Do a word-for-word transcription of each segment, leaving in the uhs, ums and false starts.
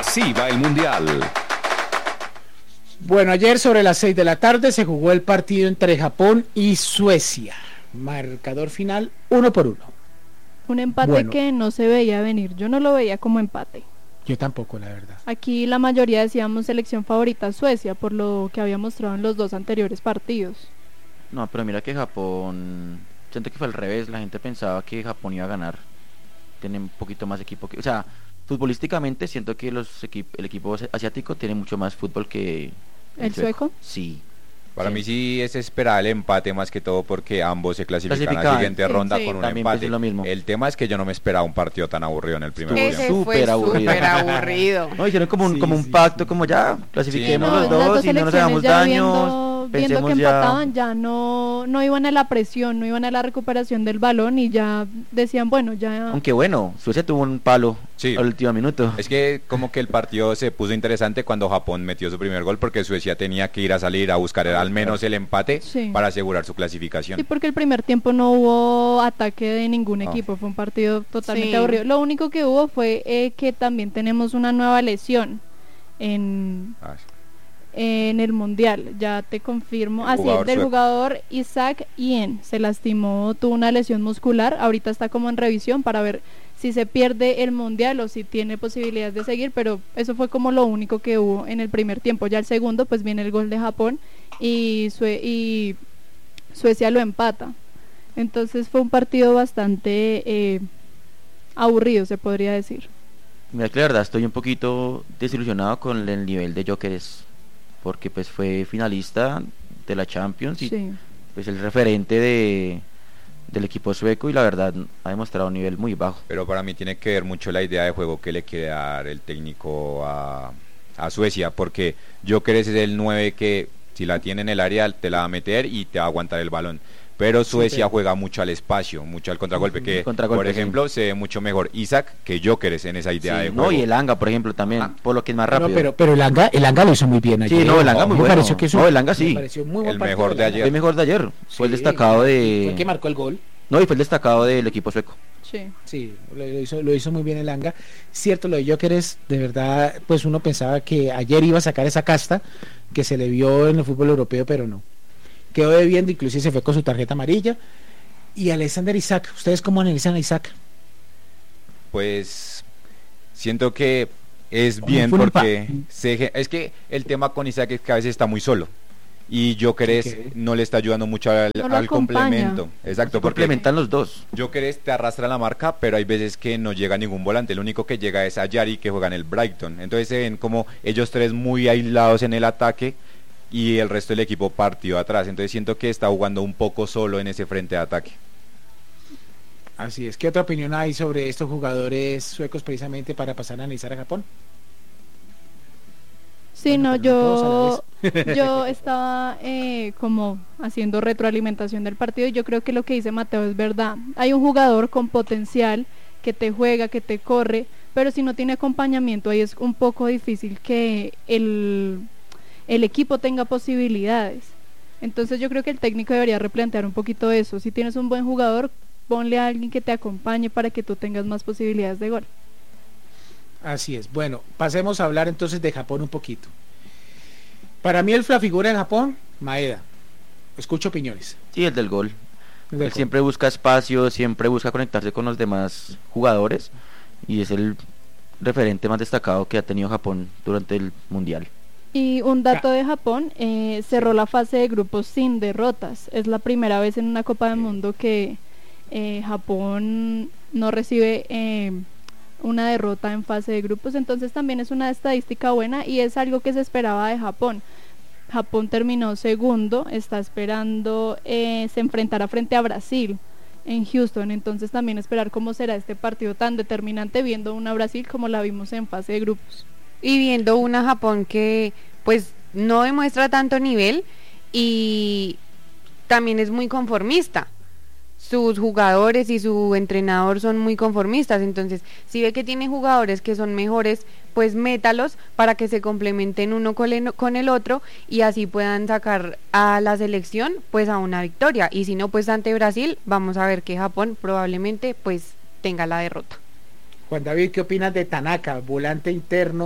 Así va el Mundial. Bueno, ayer sobre las seis de la tarde se jugó el partido entre Japón y Suecia. Marcador final, uno por uno. Un empate bueno, que no se veía venir. Yo no lo veía como empate. Yo tampoco, la verdad. Aquí la mayoría decíamos selección favorita Suecia, por lo que había mostrado en los dos anteriores partidos. No, pero mira que Japón, siento que fue al revés. La gente pensaba que Japón iba a ganar. Tienen un poquito más equipo que, o sea, futbolísticamente siento que los equip, el equipo asiático tiene mucho más fútbol que el, ¿El sueco? sueco. Sí. Para sí. mí sí es esperar el empate más que todo porque ambos se clasifican a la siguiente sí, ronda sí. con un También empate. Lo mismo. El tema es que yo no me esperaba un partido tan aburrido en el primer tiempo. Ese fue súper aburrido. No, hicieron como un, sí, como un sí, pacto, sí. como ya, clasifiquemos sí, no, los dos, dos y no nos hagamos daños. Viendo, viendo que empataban, ya no, no iban a la presión, no iban a la recuperación del balón y ya decían, bueno, ya... Aunque bueno, Suecia tuvo un palo sí. al último minuto. Es que como que el partido se puso interesante cuando Japón metió su primer gol porque Suecia tenía que ir a salir a buscar al menos el empate sí. para asegurar su clasificación. Sí, porque el primer tiempo no hubo ataque de ningún equipo, oh. fue un partido totalmente sí. aburrido. Lo único que hubo fue eh, que también tenemos una nueva lesión en... Ah, sí. En el mundial, ya te confirmo, así ah, sí, del sueco. Jugador Isaac Ien se lastimó, tuvo una lesión muscular, ahorita está como en revisión para ver si se pierde el mundial o si tiene posibilidades de seguir, pero eso fue como lo único que hubo en el primer tiempo. Ya el segundo pues viene el gol de Japón y, Sue- y Suecia lo empata, entonces fue un partido bastante eh, aburrido, se podría decir. Mira que la verdad estoy un poquito desilusionado con el nivel de Gyökeres, porque pues fue finalista de la Champions y sí. pues el referente de del equipo sueco y la verdad ha demostrado un nivel muy bajo. Pero para mí tiene que ver mucho la idea de juego que le quiere dar el técnico a, a Suecia, porque Gyökeres es el nueve que si la tiene en el área te la va a meter y te va a aguantar el balón. Pero Suecia sí, juega mucho al espacio, mucho al contragolpe, uh-huh. que contragolpe, por ejemplo sí. se ve mucho mejor Isaac que Gyökeres en esa idea sí, de juego. No, y el Anga, por ejemplo, también, ah. por lo que es más rápido. No, pero, pero el Anga, el Anga lo hizo muy bien ayer. Sí, no, el Anga oh, muy me bueno. Pareció que eso, no, el Anga sí. Muy el mejor de ayer. El mejor de ayer. Sí, fue el destacado de... Fue el que marcó el gol. No, y fue el destacado del equipo sueco. Sí, sí lo, lo, hizo, lo hizo muy bien el Anga. Cierto, lo de Gyökeres, de verdad, pues uno pensaba que ayer iba a sacar esa casta que se le vio en el fútbol europeo, pero no. Quedó debiendo, inclusive se fue con su tarjeta amarilla. Y Alexander Isaac, ¿ustedes cómo analizan a Isaac? Pues siento que es bien porque se, es que el tema con Isaac es que a veces está muy solo y Gyökeres okay. no le está ayudando mucho al, no al complemento. Exacto, porque complementan los dos. Gyökeres te arrastra la marca, pero hay veces que no llega ningún volante, el único que llega es a Yari que juega en el Brighton. Entonces se ven como ellos tres muy aislados en el ataque y el resto del equipo partido atrás, entonces siento que está jugando un poco solo en ese frente de ataque. Así es. ¿Qué otra opinión hay sobre estos jugadores suecos precisamente para pasar a analizar a Japón? Sí, bueno, no, yo yo estaba eh, como haciendo retroalimentación del partido y yo creo que lo que dice Mateo es verdad. Hay un jugador con potencial que te juega, que te corre, pero si no tiene acompañamiento ahí es un poco difícil que el... el equipo tenga posibilidades. Entonces yo creo que el técnico debería replantear un poquito eso. Si tienes un buen jugador, ponle a alguien que te acompañe para que tú tengas más posibilidades de gol. Así es. Bueno, pasemos a hablar entonces de Japón un poquito. Para mí el la figura de Japón, Maeda. Escucho opiniones. Sí, el del gol. El del Él gol. siempre busca espacio, siempre busca conectarse con los demás jugadores y es el referente más destacado que ha tenido Japón durante el Mundial. Y un dato de Japón, eh, cerró la fase de grupos sin derrotas. Es la primera vez en una Copa del Mundo que eh, Japón no recibe eh, una derrota en fase de grupos, entonces también es una estadística buena y es algo que se esperaba de Japón. Japón terminó segundo, está esperando, eh, se enfrentará frente a Brasil en Houston, entonces también esperar cómo será este partido tan determinante viendo una Brasil como la vimos en fase de grupos. Y viendo una Japón que pues no demuestra tanto nivel y también es muy conformista. Sus jugadores y su entrenador son muy conformistas, entonces si ve que tiene jugadores que son mejores, pues métalos para que se complementen uno con el otro y así puedan sacar a la selección pues a una victoria, y si no pues ante Brasil vamos a ver que Japón probablemente pues tenga la derrota. Juan David, ¿qué opinas de Tanaka, volante interno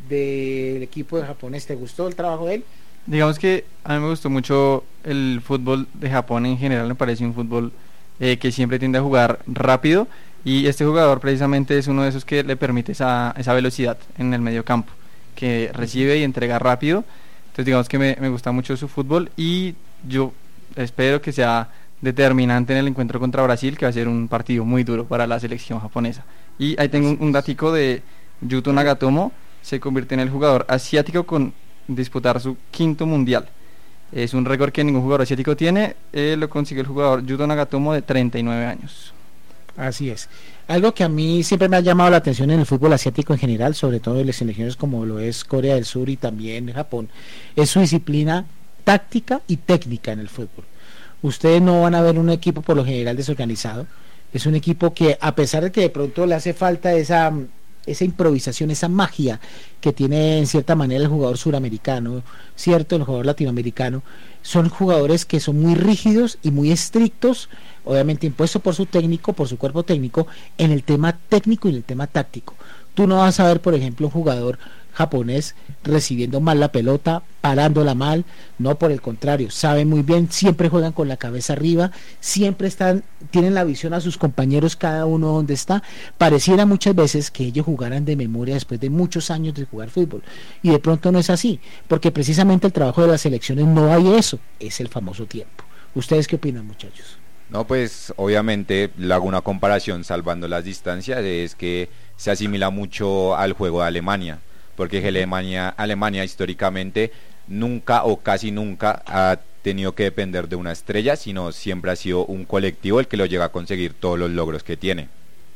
del equipo de japonés? ¿Te gustó el trabajo de él? Digamos que a mí me gustó mucho el fútbol de Japón en general, me parece un fútbol eh, que siempre tiende a jugar rápido, y este jugador precisamente es uno de esos que le permite esa, esa velocidad en el medio campo, que recibe y entrega rápido. Entonces digamos que me, me gusta mucho su fútbol, y yo espero que sea determinante en el encuentro contra Brasil, que va a ser un partido muy duro para la selección japonesa. Y ahí tengo un, un datico de Yuto Nagatomo, se convierte en el jugador asiático con disputar su quinto mundial. Es un récord que ningún jugador asiático tiene, eh, lo consigue el jugador Yuto Nagatomo de treinta y nueve años. Así es. Algo que a mí siempre me ha llamado la atención en el fútbol asiático en general, sobre todo en las selecciones como lo es Corea del Sur y también Japón, es su disciplina táctica y técnica en el fútbol. Ustedes no van a ver un equipo por lo general desorganizado, es un equipo que, a pesar de que de pronto le hace falta esa, esa improvisación, esa magia que tiene en cierta manera el jugador suramericano, cierto, el jugador latinoamericano, son jugadores que son muy rígidos y muy estrictos, obviamente impuestos por su técnico, por su cuerpo técnico, en el tema técnico y en el tema táctico. Tú no vas a ver, por ejemplo, un jugador japonés recibiendo mal la pelota, parándola mal, no, por el contrario, saben muy bien, siempre juegan con la cabeza arriba, siempre están, tienen la visión a sus compañeros cada uno donde está. Pareciera muchas veces que ellos jugaran de memoria después de muchos años de jugar fútbol, y de pronto no es así, porque precisamente el trabajo de las selecciones no hay eso, es el famoso tiempo. ¿Ustedes qué opinan, muchachos? No, pues obviamente le hago una comparación salvando las distancias, es que se asimila mucho al juego de Alemania, porque Alemania, Alemania históricamente nunca o casi nunca ha tenido que depender de una estrella, sino siempre ha sido un colectivo el que lo llega a conseguir todos los logros que tiene.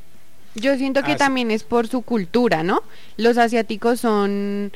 Yo siento que Así. también es por su cultura, ¿no? Los asiáticos son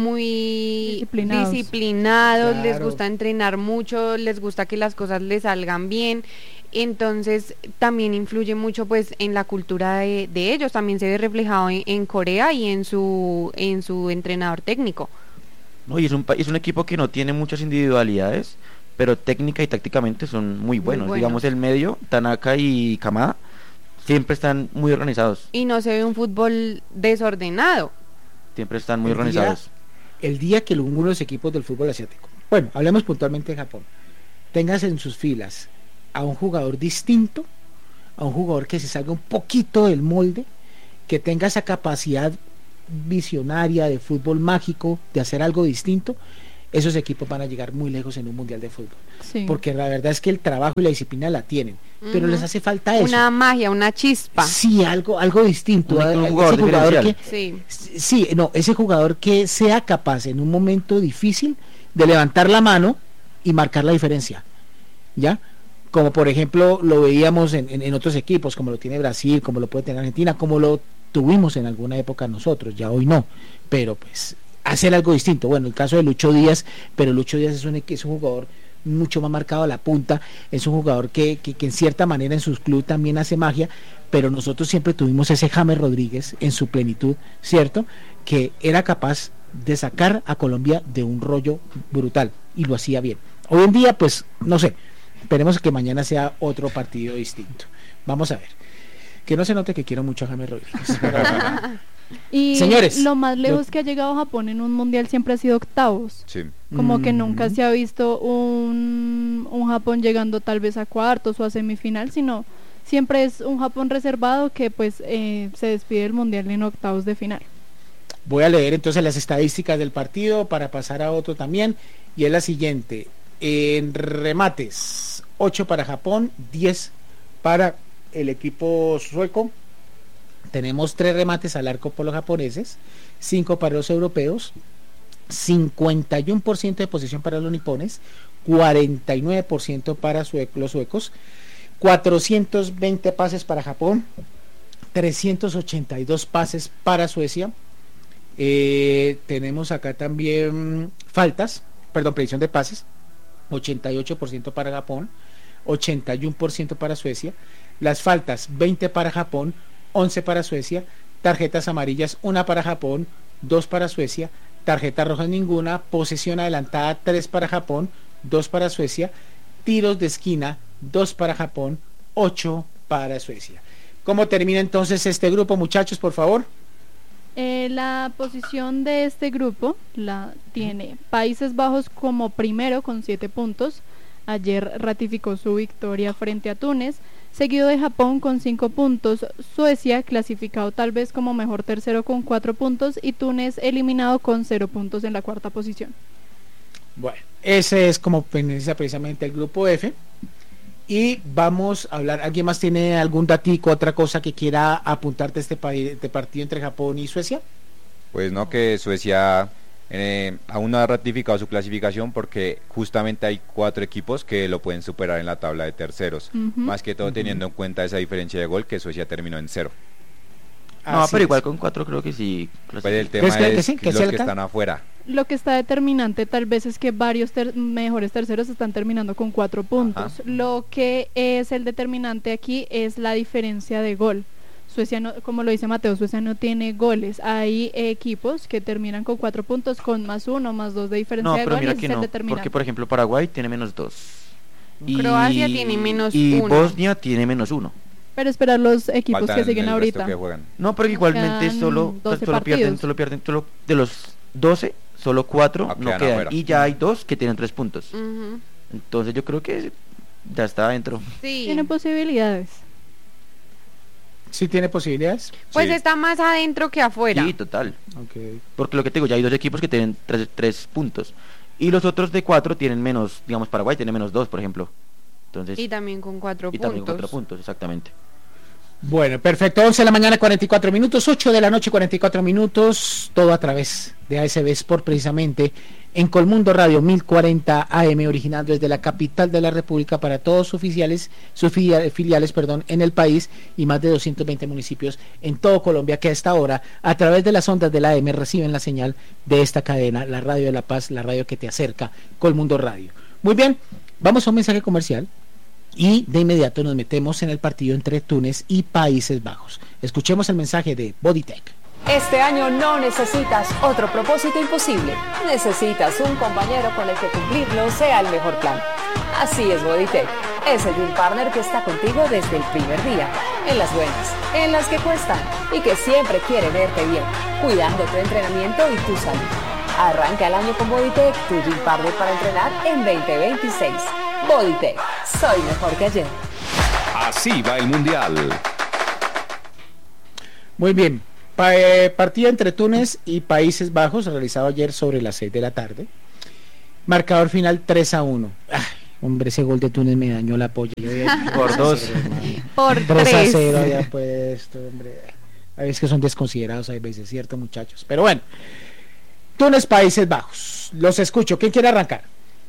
muy Disciplinados. disciplinados, Claro. les gusta entrenar mucho, les gusta que las cosas les salgan bien. Entonces también influye mucho pues en la cultura de, de ellos, también se ve reflejado en, en Corea y en su en su entrenador técnico. No, y es un, pa- es un equipo que no tiene muchas individualidades, pero técnica y tácticamente son muy buenos. buenos. Digamos, el medio, Tanaka y Kamada, siempre están muy organizados. Y no se ve un fútbol desordenado. Siempre están muy El día- organizados. El día que alguno de los equipos del fútbol asiático, bueno, hablemos puntualmente de Japón, tengas en sus filas a un jugador distinto, a un jugador que se salga un poquito del molde, que tenga esa capacidad visionaria de fútbol mágico, de hacer algo distinto, esos equipos van a llegar muy lejos en un mundial de fútbol, Sí. porque la verdad es que el trabajo y la disciplina la tienen, pero Ujú. les hace falta eso. Una magia, una chispa. Sí, algo, algo distinto. Un- a- un a- jugador ese jugador que, diferencial. Sí. sí, no, ese jugador que sea capaz en un momento difícil de levantar la mano y marcar la diferencia, ¿ya? Como por ejemplo lo veíamos en, en, en otros equipos, como lo tiene Brasil, como lo puede tener Argentina, como lo tuvimos en alguna época nosotros, ya hoy no, pero pues hacer algo distinto. Bueno, el caso de Lucho Díaz, pero Lucho Díaz es un, es un jugador mucho más marcado a la punta, es un jugador que, que, que en cierta manera en sus clubes también hace magia, pero nosotros siempre tuvimos ese James Rodríguez en su plenitud, ¿cierto? Que era capaz de sacar a Colombia de un rollo brutal y lo hacía bien. Hoy en día, pues, no sé, esperemos que mañana sea otro partido distinto. Vamos a ver. Que no se note que quiero mucho a James Rodríguez. Y Señores, lo más lejos lo- que ha llegado Japón en un mundial siempre ha sido octavos. Sí. Como que Mm. nunca se ha visto un, un Japón llegando tal vez a cuartos o a semifinal, sino siempre es un Japón reservado que pues eh, se despide del mundial en octavos de final. Voy a leer entonces las estadísticas del partido para pasar a otro también, y es la siguiente: en remates, ocho para Japón, diez para el equipo sueco. Tenemos tres remates al arco por los japoneses, cinco para los europeos, cincuenta y uno por ciento de posesión para los nipones, cuarenta y nueve por ciento para sue- los suecos, cuatrocientos veinte pases para Japón, trescientos ochenta y dos pases para Suecia. Eh, tenemos acá también faltas, perdón, predicción de pases, ochenta y ocho por ciento para Japón, ochenta y uno por ciento para Suecia. Las faltas, veinte para Japón, once para Suecia. Tarjetas amarillas, una para Japón, dos para Suecia. Tarjetas rojas ninguna. Posesión adelantada, tres para Japón, dos para Suecia. Tiros de esquina, dos para Japón, ocho para Suecia. ¿Cómo termina entonces este grupo, muchachos, por favor? Eh, la posición de este grupo la tiene Países Bajos como primero con siete puntos. Ayer ratificó su victoria frente a Túnez, seguido de Japón con cinco puntos, Suecia clasificado tal vez como mejor tercero con cuatro puntos y Túnez eliminado con cero puntos en la cuarta posición. Bueno, ese es como pendiente precisamente el grupo F. Y vamos a hablar, ¿alguien más tiene algún datico, otra cosa que quiera apuntar de este, país, este partido entre Japón y Suecia? Pues no, que Suecia eh, aún no ha ratificado su clasificación porque justamente hay cuatro equipos que lo pueden superar en la tabla de terceros, uh-huh. más que todo uh-huh. teniendo en cuenta esa diferencia de gol que Suecia terminó en cero. No, Así pero es. igual con cuatro creo que sí. Pues el tema que, es que, sí, que los cerca? que están afuera. Lo que está determinante tal vez es que varios ter- mejores terceros están terminando con cuatro puntos. Ajá. Lo que es el determinante aquí es la diferencia de gol. Suecia, no, como lo dice Mateo, Suecia no tiene goles. Hay equipos que terminan con cuatro puntos con más uno, más dos de diferencia no, de pero gol. Mira Y que es el no, determinante. porque por ejemplo Paraguay tiene menos dos. Croacia tiene menos y uno. Y Bosnia tiene menos uno. Pero esperar los equipos Faltan que siguen el ahorita. resto que juegan. No, pero igualmente Quedan solo, doce solo pierden, partidos. solo pierden, solo de los doce, solo cuatro Ah, no quedan quedan. afuera. Y ya hay dos que tienen tres puntos. Uh-huh. Entonces yo creo que ya está adentro. Sí. Tiene posibilidades. ¿Sí tiene posibilidades? Pues Sí. está más adentro que afuera. Sí, total. Okay. Porque lo que te digo, ya hay dos equipos que tienen tres, tres puntos. Y los otros de cuatro tienen menos, digamos Paraguay tiene menos dos, por ejemplo. Entonces, Y también con cuatro y puntos. también cuatro puntos, exactamente. Bueno, perfecto, once de la mañana, cuarenta y cuatro minutos, ocho de la noche, cuarenta y cuatro minutos, todo a través de A S B Sport, precisamente en Colmundo Radio mil cuarenta A M, originando desde la capital de la República para todos sus filiales, sus filiales, filiales perdón, en el país y más de doscientos veinte municipios en todo Colombia que a esta hora, a través de las ondas de la A M, reciben la señal de esta cadena, la Radio de la Paz, la radio que te acerca, Colmundo Radio. Muy bien, vamos a un mensaje comercial. Y de inmediato nos metemos en el partido entre Túnez y Países Bajos. Escuchemos el mensaje de Bodytech. Este año no necesitas otro propósito imposible. Necesitas un compañero con el que cumplirlo sea el mejor plan. Así es Bodytech, ese gym partner que está contigo desde el primer día, en las buenas, en las que cuestan y que siempre quiere verte bien, cuidando tu entrenamiento y tu salud. Arranca el año con Bodytech, tu gym partner para entrenar en veinte veintiséis. Bodytech, soy mejor que ayer. Así va el Mundial. Muy bien, pa eh, partido entre Túnez y Países Bajos, realizado ayer sobre las seis de la tarde. Marcador final tres a uno. Ay, hombre, ese gol de Túnez me dañó la polla. Por dos. Por tres a tres. cero ya puesto, hombre. Hay veces que son desconsiderados, hay veces, cierto, muchachos. Pero bueno, Túnez, Países Bajos. Los escucho. ¿Quién quiere arrancar?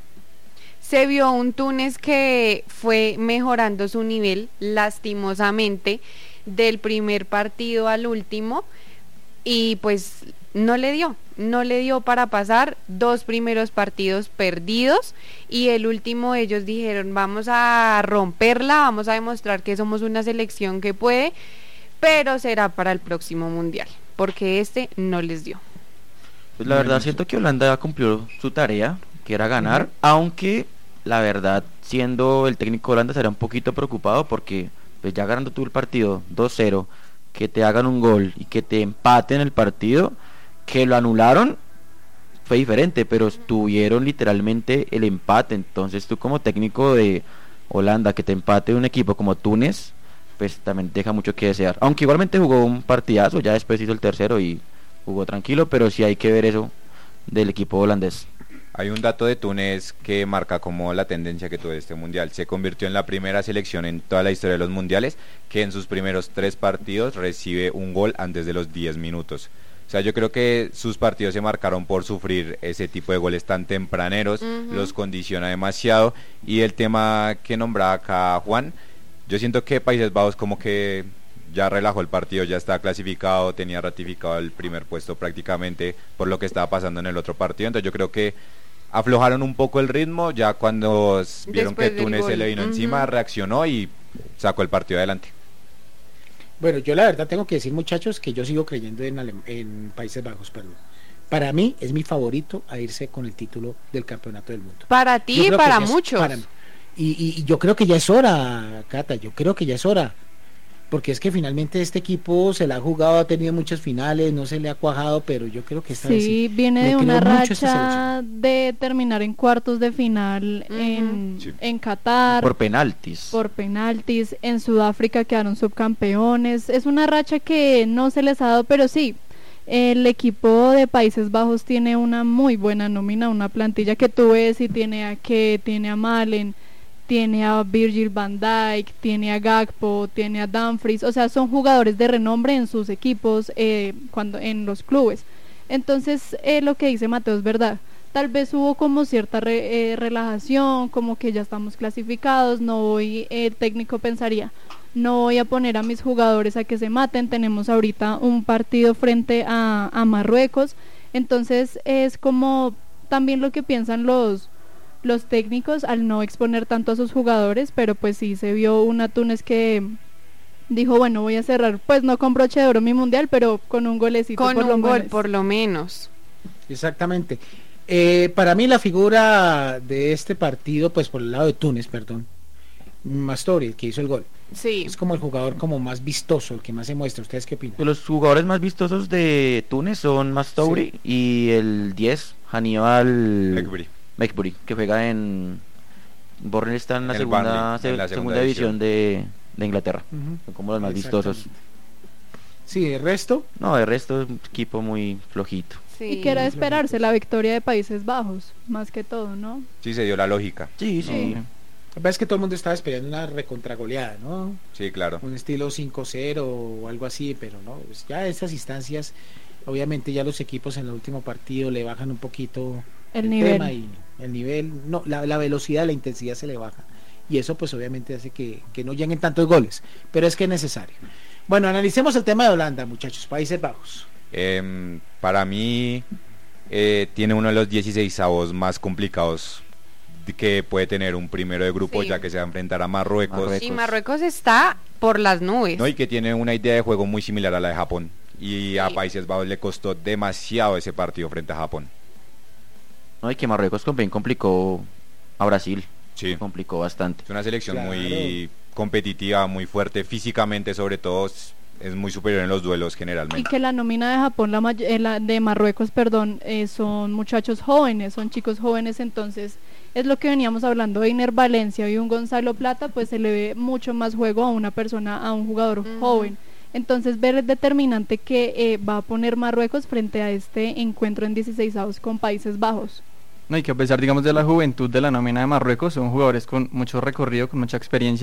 Se vio un Túnez que fue mejorando su nivel, lastimosamente, del primer partido al último, y pues no le dio, no le dio para pasar. Dos primeros partidos perdidos, y el último ellos dijeron, vamos a romperla, vamos a demostrar que somos una selección que puede, pero será para el próximo Mundial, porque este no les dio. Pues la verdad siento que Holanda cumplió su tarea, que era ganar, uh-huh. aunque la verdad, siendo el técnico de Holanda, será un poquito preocupado porque pues ya ganando tú el partido dos cero, que te hagan un gol y que te empaten el partido, que lo anularon, fue diferente, pero tuvieron literalmente el empate. Entonces tú como técnico de Holanda, que te empate un equipo como Túnez, pues también deja mucho que desear. Aunque igualmente jugó un partidazo, ya después hizo el tercero y jugó tranquilo, pero sí hay que ver eso del equipo holandés. Hay un dato de Túnez que marca como la tendencia que tuvo este mundial. Se convirtió en la primera selección en toda la historia de los mundiales que en sus primeros tres partidos recibe un gol antes de los diez minutos. O sea, yo creo que sus partidos se marcaron por sufrir ese tipo de goles tan tempraneros, uh-huh. los condiciona demasiado. Y el tema que nombraba acá Juan, yo siento que Países Bajos como que ya relajó el partido, ya estaba clasificado, tenía ratificado el primer puesto prácticamente por lo que estaba pasando en el otro partido. Entonces yo creo que aflojaron un poco el ritmo, ya cuando vieron Después que Túnez se le vino uh-huh. encima, reaccionó y sacó el partido adelante. Bueno, yo la verdad tengo que decir, muchachos, que yo sigo creyendo en, Ale en Países Bajos, perdón. Para mí es mi favorito a irse con el título del campeonato del mundo. Para ti y para muchos. Para, y, y, y yo creo que ya es hora, Cata, yo creo que ya es hora. porque es que finalmente este equipo se la ha jugado, ha tenido muchas finales, no se le ha cuajado, pero yo creo que esta sí, vez sí. viene Le de creo una mucho a esta racha de terminar en cuartos de final Ujú. en, Sí. en Qatar, Por penaltis. por penaltis, en Sudáfrica quedaron subcampeones, es una racha que no se les ha dado, pero sí, el equipo de Países Bajos tiene una muy buena nómina, una plantilla que tú ves y tiene a Ke, tiene a Malen, tiene a Virgil van Dijk, tiene a Gakpo, tiene a Dumfries, o sea, son jugadores de renombre en sus equipos, eh, cuando en los clubes. Entonces, eh, lo que dice Mateo es verdad. Tal vez hubo como cierta re, eh, relajación, como que ya estamos clasificados, no voy, el técnico pensaría, no voy a poner a mis jugadores a que se maten, tenemos ahorita un partido frente a, a Marruecos, entonces es como también lo que piensan los los técnicos al no exponer tanto a sus jugadores, pero pues sí se vio una Túnez que dijo, bueno, voy a cerrar, pues no con broche de oro mi mundial, pero con un golecito Con por un lo gol, menos. por lo menos. Exactamente. Eh, para mí la figura de este partido, pues por el lado de Túnez, perdón, Mastori, el que hizo el gol, Sí. es como el jugador como más vistoso, el que más se muestra. ¿Ustedes qué opinan? De los jugadores más vistosos de Túnez son Mastouri y el diez, Hannibal Mekbury. Mekbury, que juega en Bournemouth, está en la, El segunda, Burnley, se- en la segunda, segunda división de, de Inglaterra. Ujú. Son como los más Exactamente. vistosos. Sí, el resto, No, de resto es un equipo muy flojito. Sí. Y que era de esperarse la victoria de Países Bajos, más que todo, ¿no? Sí, se dio la lógica. Sí, sí. Sí. la verdad es que todo el mundo estaba esperando una recontragoleada, ¿no? Sí, claro. Un estilo cinco cero o algo así, pero no, pues ya estas instancias, obviamente ya los equipos en el último partido le bajan un poquito El nivel. tema y el nivel, no, la, la velocidad, la intensidad se le baja. Y eso pues obviamente hace que, que no lleguen tantos goles, pero es que es necesario. Bueno, analicemos el tema de Holanda, muchachos, Países Bajos. Em, para mí eh, tiene uno de los dieciséis avos más complicados que puede tener un primero de grupo, Sí. ya que se va a enfrentar a Marruecos, Marruecos. Y Marruecos está por las nubes. ¿no? Y que tiene una idea de juego muy similar a la de Japón. Y a Sí. Países Bajos le costó demasiado ese partido frente a Japón. No, y que Marruecos también complicó a Brasil. Sí. Complicó bastante. Es una selección Claro. muy competitiva, muy fuerte físicamente, sobre todo es- es muy superior en los duelos Y generalmente. que la nómina de Japón, la, may- eh, la de Marruecos, perdón, eh, son muchachos jóvenes, son chicos jóvenes, entonces es lo que veníamos hablando de Iner Valencia y un Gonzalo Plata, pues se le ve mucho más juego a una persona, a un jugador Ujú. joven. Entonces ver el determinante que eh, va a poner Marruecos frente a este encuentro en dieciseisavos con Países Bajos. No, y que a pesar, digamos, de la juventud de la nómina de Marruecos, son jugadores con mucho recorrido, con mucha experiencia.